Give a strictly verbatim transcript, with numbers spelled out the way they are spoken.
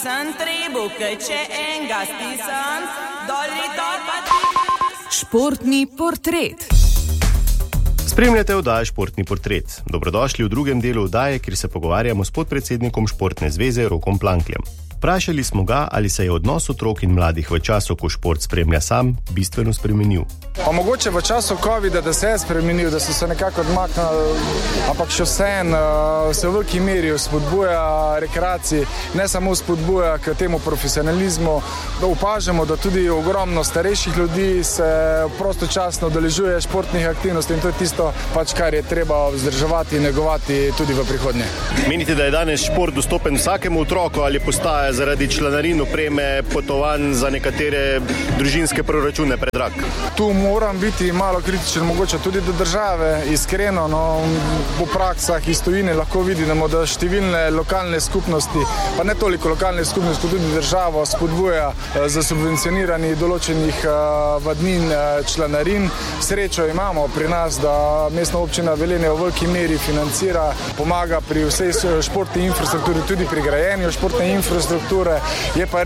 Športni portret. Spremljate oddajo Športni portret. Dobrodošli v drugem delu oddaje, kjer se pogovarjamo s podpredsednikom Športne zveze Rokom Plankljem. Vprašali smo ga, ali se je odnos otrok in mladih v času, ko šport spremlja sam, bistveno spremenil. Pa mogoče v času covida, da se je spremenil, da so se nekako odmaknili, ampak še vseeno se v veliki meri spodbuja rekreaciji, ne samo spodbuja k temu profesionalizmu, da opažamo, da tudi ogromno starejših ljudi se prostočasno udeležuje športnih aktivnosti in to je tisto, pač, kar je treba vzdrževati in negovati tudi v prihodnje. Menite, da je danes šport dostopen vsakemu otroku ali postaja zaradi članarin, opreme, potovanj za nekatere družinske proračune predrag? Tu moram biti malo kritičen, mogoče tudi do države, iskreno, no, po praksah iz tujine lahko vidimo, da številne lokalne skupnosti, pa ne toliko lokalne skupnosti, kot tudi država spodbuja za subvencioniranje določenih vadnin članarin. Srečo imamo pri nas, da mestna občina Velenje v veliki meri financira, pomaga pri vsej športni infrastrukturi, tudi pri grajenju športne infrastrukture. Je pa